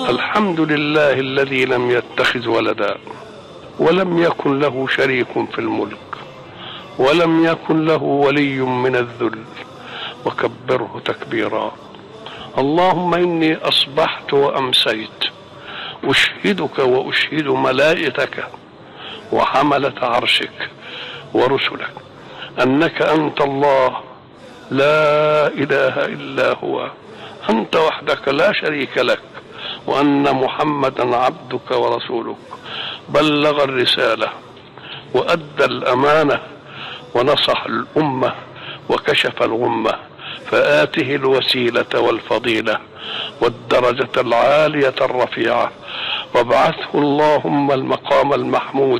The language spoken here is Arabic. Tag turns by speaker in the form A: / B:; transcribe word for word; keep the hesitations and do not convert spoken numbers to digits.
A: الحمد لله الذي لم يتخذ ولدا ولم يكن له شريك في الملك ولم يكن له ولي من الذل وكبره تكبيرا. اللهم إني أصبحت وأمسيت أشهدك وأشهد ملائكتك وحملة عرشك ورسلك أنك أنت الله لا إله إلا هو، أنت وحدك لا شريك لك، وأن محمدا عبدك ورسولك، بلغ الرسالة وأدى الأمانة ونصح الأمة وكشف الغمة، فآته الوسيلة والفضيلة والدرجة العالية الرفيعة، وابعثه اللهم المقام المحمود